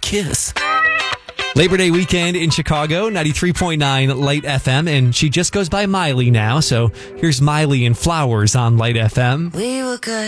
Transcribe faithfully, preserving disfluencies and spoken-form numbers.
kiss. Labor Day weekend in Chicago, ninety-three point nine Light F M, and she just goes by Miley now. So here's Miley and Flowers on Light F M. We were good.